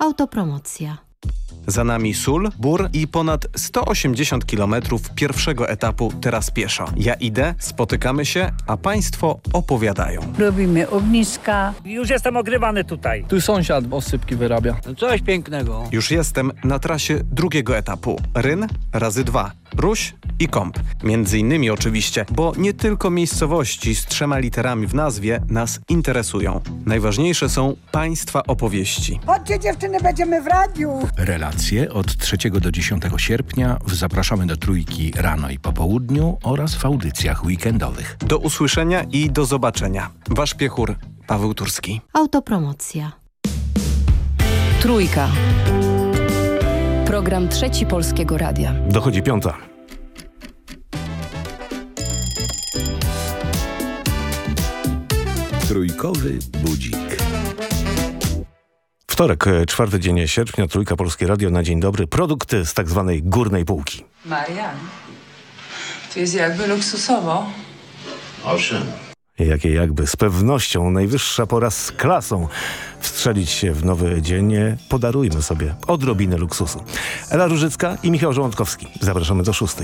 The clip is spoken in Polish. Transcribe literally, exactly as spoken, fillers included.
Autopromocja. Za nami Sól, Bór i ponad sto osiemdziesiąt kilometrów pierwszego etapu Teraz pieszo. Ja idę, spotykamy się, a państwo opowiadają. Robimy ogniska. Już jestem ogrywany tutaj. Tu sąsiad osypki wyrabia. No coś pięknego. Już jestem na trasie drugiego etapu. Ryn razy dwa. Ruś i Kąp. Między innymi oczywiście, bo nie tylko miejscowości z trzema literami w nazwie nas interesują. Najważniejsze są państwa opowieści. Chodźcie dziewczyny, będziemy w radiu. Relacje od trzeciego do dziesiątego sierpnia zapraszamy do Trójki rano i po południu oraz w audycjach weekendowych. Do usłyszenia i do zobaczenia. Wasz piechur Paweł Turski. Autopromocja. Trójka. Program Trzeci Polskiego Radia. Dochodzi piąta. Trójkowy budzik. Wtorek, czwarty dzień sierpnia, Trójka Polskie Radio na dzień dobry. Produkt z tak zwanej górnej półki. Marian, tu jest jakby luksusowo. Owszem. Jakie jakby, z pewnością najwyższa pora z klasą wstrzelić się w nowy dzień. Podarujmy sobie odrobinę luksusu. Ela Różycka i Michał Żołądkowski. Zapraszamy do szóstej.